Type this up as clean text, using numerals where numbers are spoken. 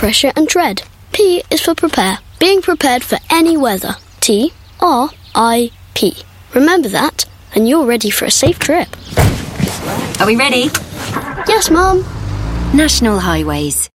pressure and tread. P is for prepare, being prepared for any weather. T-R-I-P. Remember that, and you're ready for a safe trip. Are we ready? Yes, Mum. National Highways.